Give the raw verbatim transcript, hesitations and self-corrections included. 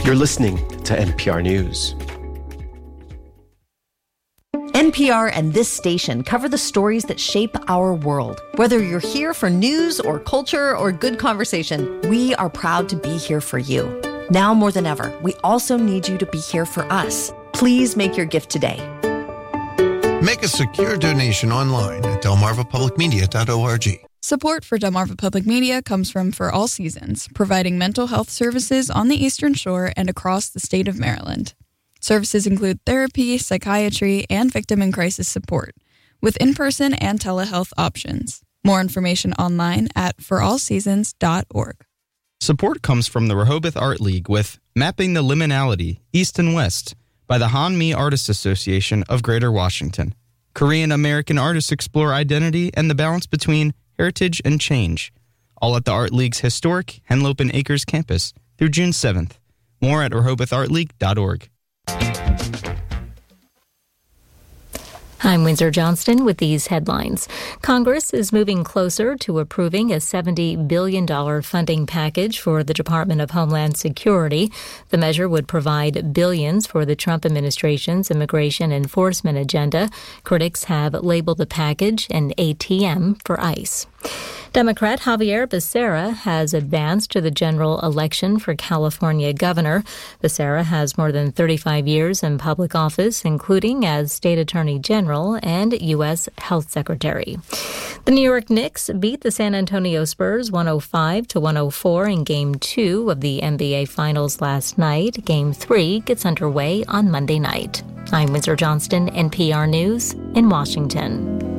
You're listening to N P R News. N P R and this station cover the stories that shape our world. Whether you're here for news or culture or good conversation, we are proud to be here for you. Now more than ever, we also need you to be here for us. Please make your gift today. Make a secure donation online at delmarva public media dot org. Support for Delmarva Public Media comes from For All Seasons, providing mental health services on the Eastern Shore and across the state of Maryland. Services include therapy, psychiatry, and victim and crisis support, with in-person and telehealth options. More information online at for all seasons dot org. Support comes from the Rehoboth Art League with Mapping the Liminality, East and West, by the Han Mi Artists Association of Greater Washington. Korean-American artists explore identity and the balance between heritage and change. All at the Art League's historic Henlopen Acres campus through June seventh. More at rehoboth art league dot org. I'm Windsor Johnston with these headlines. Congress is moving closer to approving a seventy billion dollars funding package for the Department of Homeland Security. The measure would provide billions for the Trump administration's immigration enforcement agenda. Critics have labeled the package an A T M for ICE. Democrat Xavier Becerra has advanced to the general election for California governor. Becerra has more than thirty-five years in public office, including as state attorney general and U S health secretary. The New York Knicks beat the San Antonio Spurs one oh five to one oh four in Game two of the N B A Finals last night. Game three gets underway on Monday night. I'm Windsor Johnston, N P R News in Washington.